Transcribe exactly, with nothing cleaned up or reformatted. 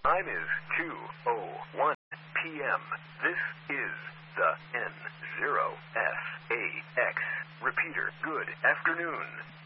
Time is two oh one p.m. This is the N zero S A X repeater. Good afternoon.